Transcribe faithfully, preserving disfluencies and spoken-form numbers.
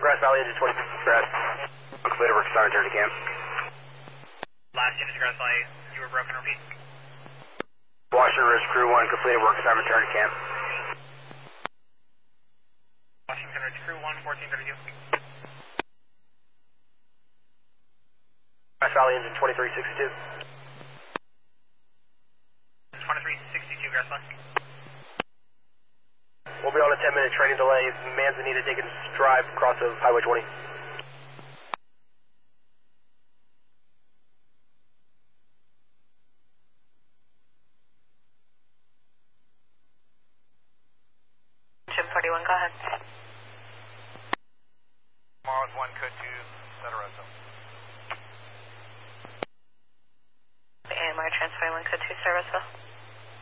Grass Valley, engine twenty, Grass. Completed work, start return to camp. Last unit to Grass Valley, you were broken, repeat. Washington Ridge Crew one, completed work, start return to camp. Washington Ridge Crew one, fourteen thirty-two. Grass Valley, engine twenty-three sixty-two. twenty-three sixty-two, Grass Valley. We'll be on a ten minute training delay. Manzanita taking drive across of Highway twenty. Jim forty-one, go ahead. Mars one, code two, Setarosa. A M R transferring one, code two, Setarosa.